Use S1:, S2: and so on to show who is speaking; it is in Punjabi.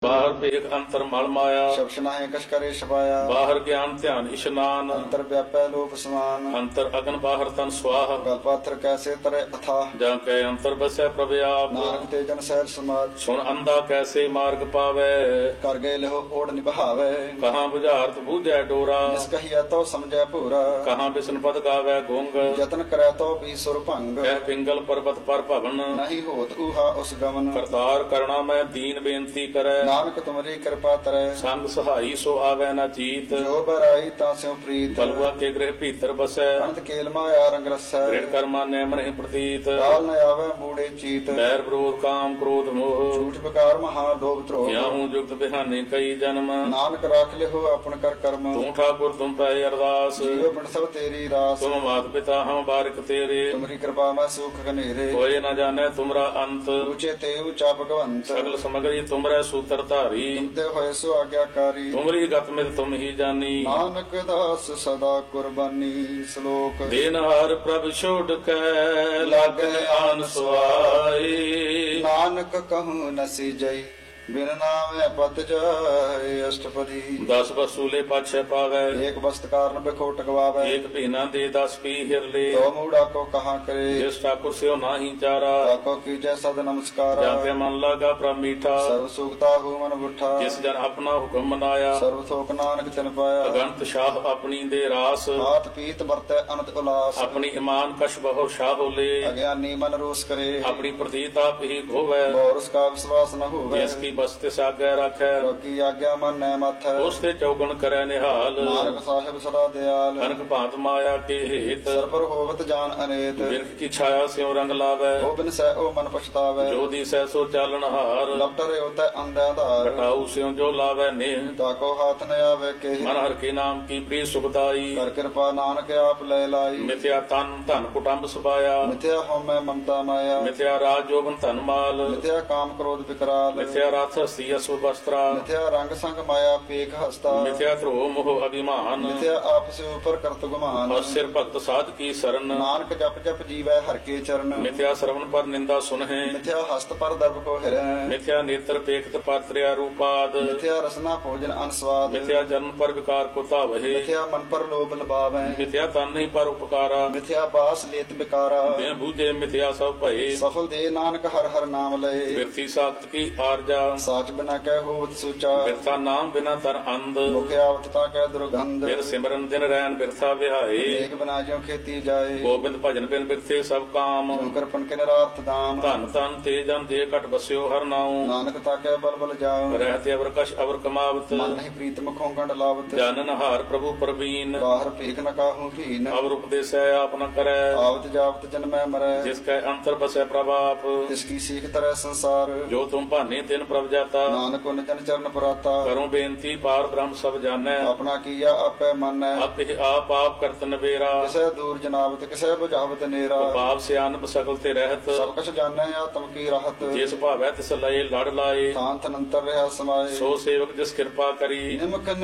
S1: ਬਾਹਰ ਭੇਖ ਅੰਤਰ ਮਲ ਮਾਇਆ
S2: ਸ਼ਬਦ ਨਾਹੀ ਕਛ ਕਰੇ ਛਪਾਇਆ
S1: ਬਾਹਰ ਗਿਆਨ ਧਿਆਨ ਇਸ਼ਨਾਨ
S2: ਅੰਤਰ ਵਿਆਪੈ ਲੋਪ ਸਮਾਨ
S1: ਅੰਤਰ ਅਗਨ ਬਾਹਰ ਤਨ ਸਵਾਹ
S2: ਗਲ ਪਾਥਰ ਕੈਸੇ ਤਰੇ ਅਥਾ
S1: ਜਾਂ ਕੈ ਅੰਤਰ ਬਸੈ ਪ੍ਰਭ ਆਪ
S2: ਨਾਨਕ ਤੇ ਜਨ ਸਹਿਜ ਸਮਾਜ
S1: ਸੁਣ ਅੰਧਾ ਕੈਸੇ ਮਾਰਗ ਪਾਵੈ
S2: ਕਰ ਗਏ ਲਹੋ ਓੜ ਨਿਭਾਵੇ
S1: ਕਹਾਂ ਬੁਝਾਰਤ ਬੂਝੈ ਡੋਰਾ
S2: ਜਿਸ ਕਹੀਐ ਤੋ ਸਮਝੈ ਭੂਰਾ
S1: ਕਹਾਂ ਬਿਸ਼ਨ ਪਦ ਗਾਵੈ ਗੁੰਗ
S2: ਯਤਨ ਕਰੈ ਤੋ ਵੀ ਸੁਰ ਭੰਗ
S1: ਕਹਿ ਪਿੰਗਲ ਪਰਬਤ ਪਰ ਭਵਨ
S2: ਨਹੀਂ ਹੋਤ ਊਹਾ ਉਸ ਗਮਨ
S1: ਕਰਤਾਰ ਕਰਣਾ ਮੈਂ ਦੀਨ ਬੇਨਤੀ ਕਰੈ
S2: ਨਾਨਕ ਤੁਮਰੀ ਕਿਰਪਾ ਤਰੈ
S1: ਸੰਗ ਸਹਾਈ ਸੋ ਆਵੈ ਨਾ ਚੀਤ
S2: ਜੋ ਬਰਾਈ ਤਾਂ ਸਿਉ ਪ੍ਰੀਤ
S1: ਬਲਵਾ ਕੇ ਗ੍ਰਹਿ ਭੀਤਰ ਬਸੈ
S2: ਅੰਤ ਕੇਲ ਮਾਇਆ ਰੰਗ ਰਸੈ
S1: ਦ੍ਰਿੜ ਕਰਮਾ ਨੇ ਮਨਿ ਪ੍ਰਤੀਤ
S2: ਕਾਲ ਨ ਆਵੈ ਮੂੜੇ ਚੀਤ
S1: ਬੈਰ ਵਿਰੋਧ ਕਾਮ ਕ੍ਰੋਧ ਮੋਹ
S2: ਝੂਠ ਬਕਾਰ ਮਹਾ ਲੋਭ ਧਰੋਹ
S1: ਕਿਆਹੂ ਜੁਗਤ ਬਿਹਾਨੇ ਕਈ ਜਨਮ
S2: ਨਾਨਕ ਰਾਖ ਲਿਓ ਆਪਨ ਕਰ ਕਰਮ
S1: ਤੂੰ ਠਾਕੁਰ ਤੁਮ ਪੈ ਅਰਦਾਸ
S2: ਜੀਵ ਪਿੰਡ ਸਭ ਤੇਰੀ ਰਾਸ
S1: ਤੁਮ ਮਾਤ ਪਿਤਾ ਹਮ ਬਾਰਿਕ ਤੇਰੇ
S2: ਤੁਮਰੀ ਕਿਰਪਾ ਮੈਂ ਸੁਖ ਘਨੇਰੇ
S1: ਕੋਏ ਨ ਜਾਣੈ ਤੁਮਰਾ ਅੰਤ
S2: ਉੱਚੇ ਤੇ ਉੱਚਾ ਭਗਵੰਤ
S1: ਸਗਲ ਸਮਗਰੀ ਤੁਮਰੇ ਸੂਤਰ ਧਾਰੀ
S2: ਤੁਮਤੇ ਹੋਏ ਸੋ ਆਗਿਆਕਾਰੀ
S1: ਤੁਮਰੀ ਗਤ ਮਿਤ ਤੁਮ ਹੀ ਜਾਨੀ
S2: ਨਾਨਕ ਦਾਸ ਸਦਾ ਕੁਰਬਾਨੀ ਸ਼ਲੋਕ
S1: ਦੇਨਹਾਰ ਪ੍ਰਭ ਛੋੜ ਕੇ ਲਾਗੇ ਆਨ ਸੁਆਈ
S2: ਨਾਨਕ ਕਹੂੰ ਨਸੀ ਜਈ ਬਿਨ ਨਾਮੇ ਪਤ ਜਾਏ ਅਸ਼ਟਪਦੀ
S1: 10 ਵਸੂਲੇ ਪਾਛੈ ਪਾਵੈ
S2: ਏਕ ਬਸਤ ਕਾਰਨ ਬਿਖੋਟ ਗਵਾਵੇ
S1: ਏਕ ਭੀਨਾ ਦੇ 10 ਪੀ ਹਿਰਲੇ
S2: ਤੋ ਮੂੜਾ ਕੋ ਕਹਾ ਕਰੇ
S1: ਜਿਸ ਠਾਕੁਰ ਸਿਓ ਨਾਹੀ ਚਾਰਾ
S2: ਤਾਕੋ ਕੀਜੈ ਸਦ ਨਮਸਕਾਰ
S1: ਜਾਂ ਤੇ ਮਨ ਲਾਗਾ ਪ੍ਰਭ ਮੀਠਾ
S2: ਸਰਬ ਸੁਖਤਾ ਹੂ ਮਨ ਬੁੱਠਾ
S1: ਜਿਸ ਜਨ ਆਪਣਾ ਹੁਕਮ ਮਨਾਇਆ
S2: ਸਰਬ ਥੋਕ ਨਾਨਕ ਤਿਨ ਪਾਇਆ
S1: ਅਗੰਤ ਸ਼ਾਹ ਆਪਣੀ ਦੇ ਰਾਸ
S2: ਹਾਥ ਪੀਤ ਵਰਤੈ ਅਨੰਤ ਉਲਾਸ
S1: ਆਪਣੀ ਇਮਾਨ ਕਸ਼ ਬਹੁ ਸ਼ਾਹ ਹੋਲੇ
S2: ਅਗਿਆਨੀ ਮਨ ਰੋਸ ਕਰੇ
S1: ਆਪਣੀ ਪ੍ਰਤੀਤ ਆਪ ਹੀ ਗੋਵੈ
S2: ਬੋਰਸ ਕਾ ਵਿਸ਼ਵਾਸ ਨ ਹੋਵੇ
S1: ਜਿਸ ਕੀ ਬਸਤਿ ਸਾਗੈ ਰੱਖੈ
S2: ਲੋਕੀ ਆਗਿਆ ਮਨ ਨੈ ਮਥੈ
S1: ਉਸ ਤੇ ਚੌਗਣ ਕਰੈ ਨਿਹਾਲ
S2: ਨਾਨਕ ਸਾਹਿਬ ਸਦਾ ਦਿਆਲ
S1: ਅਨਕ ਭਾਂਤ ਮਾਇਆ ਕੇ ਹੇਤ
S2: ਸਰਬਰ ਹੋਵਤ ਜਾਨ ਅਨੇਤ
S1: ਬਿਰਖ ਕੀ ਛਾਇਆ ਸਿਉ ਰੰਗ ਲਾਵੈ
S2: ਉਹ ਬਿਨ ਸਹਿ ਉਹ ਮਨ ਪਛਤਾਵੇ
S1: ਜੋ ਦੀ ਸਹਿ ਸੋ ਚਾਲਣ ਹਾਰ
S2: ਲਪਟਰੇ ਉਤੈ ਅੰਧਿਆ ਧਾਰ
S1: ਘਟਾਉ ਸਿਉ ਜੋ ਲਾਵੈ ਨੇਹ
S2: ਤਾਕੋ ਹਾਥ ਨ ਆਵੇ ਕੇ
S1: ਮਨ ਹਰ ਕੇ ਨਾਮ ਕੀ ਪ੍ਰੀ ਸੁਖਦਾਈ
S2: ਕਰ ਕਿਰਪਾ ਨਾਨਕ ਆਪ ਲੈ ਲਾਈ
S1: ਮਿਥਿਆ ਤਨ ਧਨ ਕੁਟੰਬ ਸਪਾਇਆ
S2: ਮਿਥਿਆ ਹਉਮੈ ਮਮਤਾ ਮਾਇਆ
S1: ਮਿਥਿਆ ਰਾਜ ਜੋਬਨ ਧਨ ਮਾਲ
S2: ਮਿਥਿਆ ਕਾਮ ਕ੍ਰੋਧ ਵਿਕਰਾਲ
S1: ਮਿਥਿਆ ਰਥ ਹਸਤੀ ਅਸੁ ਬਸਤਰਾ
S2: ਮਿਥਿਆ ਰੰਗ ਸੰਗ ਮਾਇਆ ਪੇਖ ਹਸਤਾ
S1: ਮਿਥਿਆ ਧਰੋ ਮੋਹ ਅਭਿਮਾਨ
S2: ਮਿਥਿਆ ਆਪਸ ਉਪਰ ਕਰਤ ਗੁਮਾਨ
S1: ਔਰ ਸਿਰ ਭਗਤ ਸਾਧ ਕੀ ਸਰਨ
S2: ਨਾਨਕ ਜਪ ਜਪ ਜੀਵੈ ਹਰ ਕੇ ਚਰਨ
S1: ਮਿਥਿਆ ਸਰਵਨ ਪਰ ਨਿੰਦਾ ਸੁਨਹਿ
S2: ਮਿਥਿਆ ਹਸਤ ਪਰ ਦਰਬ ਕੋ ਹਿਰੈ
S1: ਮਿਥਿਆ ਨੇਤਰ ਪੇਖਤ ਪਾਤਰਿਆ ਰੂਪਾਦ
S2: ਮਿਥਿਆ ਰਸਨਾ ਭੋਜਨ ਅਨਸਵਾਦ
S1: ਮਿਥਿਆ ਜਨਮ ਪਰ ਵਿਕਾਰ ਕੋ ਧਾਵਹਿ
S2: ਮਿਥਿਆ ਮਨ ਪਰ ਲੋਭ ਲਬਾਵੈ
S1: ਮਿਥਿਆ ਤਨ ਨਹੀਂ ਪਰ ਉਪਕਾਰਾ
S2: ਮਿਥਿਆ ਬਾਸ ਲੇਤ ਬਿਕਾਰਾ
S1: ਬਿਨ ਬੂਝੇ ਮਿਥਿਆ ਸਭ ਭਏ
S2: ਸਫਲ ਦੇ ਨਾਨਕ ਹਰ ਹਰ ਨਾਮ ਲਏ
S1: ਬਿਰਥੀ ਸਾਖਤ ਕੀ ਆਰਜਾ
S2: ਸਾਚ ਬਿਨਾ ਕਹਿ ਹੋਵਤ ਸੂਚਾ
S1: ਬਿਰਥਾ ਨਾਮ ਬਿਨਾ ਤਰ ਅੰਧ
S2: ਮੁਖ ਆਵਤਤਾ ਕਹਿ ਦੁਰਗੰਧ
S1: ਬਿਨ ਸਿਮਰਨ ਦਿਨ ਰੈਨ ਬਿਰਥਾ ਵਿਹਾਏ
S2: ਏਕ ਬਿਨਾ ਜਿਉ ਖੇਤੀ ਜਾਏ
S1: ਗੋਬਿੰਦ ਭਜਨ ਬਿਨ ਬਿਰਥੇ ਸਭ ਕਾਮ
S2: ਜਿਉ ਕਰਪਨ ਕੇ ਨਿਰਾਰਥ ਦਾਮ
S1: ਧਨ ਤਨ ਤੇ ਜਨ ਦੇ ਘਟ ਬਸਿਓ ਹਰ ਨਾਉ
S2: ਨਾਨਕ ਤਾਕੈ ਬਲ ਬਲ ਜਾਉ
S1: ਰਹਿਤੇ ਅਵਰ ਕਸ਼ ਅਵਰ ਕਮਾਵਤ
S2: ਮਨ ਨਹੀਂ ਪ੍ਰੀਤ ਮੁਖੋਂ ਗੰਢ ਲਾਵਤ
S1: ਜਾਨਨ ਹਾਰ ਪ੍ਰਭੂ ਪ੍ਰਵੀਨ
S2: ਬਾਹਰ ਭੀਖ ਨ ਕਾਹੂ ਭੀਨ
S1: ਅਵਰ ਉਪਦੇਸੈ ਆਪ ਨ ਕਰੈ
S2: ਆਵਤ ਜਾਵਤ ਜਨਮੈ ਮਰੈ
S1: ਜਿਸ ਕੈ ਅੰਤਰ ਬਸੈ ਪ੍ਰਭਾਪ
S2: ਤਿਸ ਕੀ ਸੀਖ ਤਰੈ ਸੰਸਾਰ
S1: ਜੋ ਤੁਮ ਭਾਨੇ ਤਿਨ ਪ੍ਰਭ ਜਾਤਾ
S2: ਨਾਨਕ ਉਨ ਜਨ ਚਰਨ ਪਰਾਤਾ
S1: ਕਰੋ ਬੇਨਤੀ ਪਾਰ ਬ੍ਰਹਮ ਸਭ ਜਾਣੈ
S2: ਆਪਣਾ ਕੀਆ ਆਪੇ ਮੰਨੈ
S1: ਆਪੇ ਆਪ ਆਪ ਕਰਤ ਨਵੇਰਾ
S2: ਕਿਸੈ ਦੂਰ ਜਨਾਵਤ ਕਿਸੈ ਬੁਝਾਵਤ ਨੇਰਾ
S1: ਪਾਪ ਸਿਆਨਪ ਸਕਲ ਤੇ ਰਹਿਤ
S2: ਸਭ ਕਛ ਜਾਣੈ ਆਤਮ ਕੀ ਰਾਹਤ
S1: ਜਿਸ ਭਾਵੈ ਤਿਸ ਲਏ ਲੜ ਲਾਏ
S2: ਥਾਨ ਥਨੰਤਰ ਰਹਾ ਸਮਾਏ
S1: ਸੋ ਸੇਵਕ ਜਿਸ ਕਿਰਪਾ ਕਰੀ
S2: ਨਿਮਕ